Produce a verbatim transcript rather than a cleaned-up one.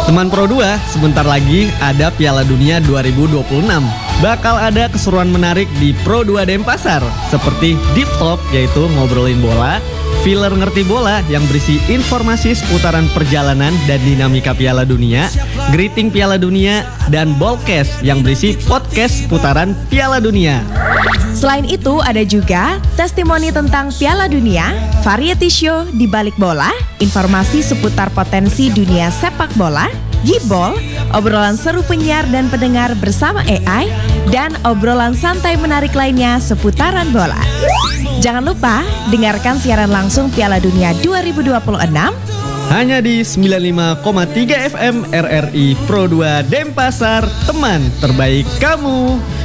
Teman Pro dua, sebentar lagi ada Piala Dunia dua ribu dua puluh enam. Bakal ada keseruan menarik di Pro dua Denpasar, seperti Deep Talk yaitu ngobrolin bola, Filler Ngerti Bola yang berisi informasi seputaran perjalanan dan dinamika Piala Dunia, Greeting Piala Dunia, dan Ballcast yang berisi podcast seputaran Piala Dunia. Selain itu ada juga testimoni tentang Piala Dunia, variety show di balik bola, informasi seputar potensi dunia sepak bola, Gibol, obrolan seru penyiar dan pendengar bersama A I, dan obrolan santai menarik lainnya seputaran bola. Jangan lupa dengarkan siaran langsung Piala Dunia dua ribu dua puluh enam hanya di sembilan puluh lima koma tiga F M R R I Pro dua Denpasar, teman terbaik kamu.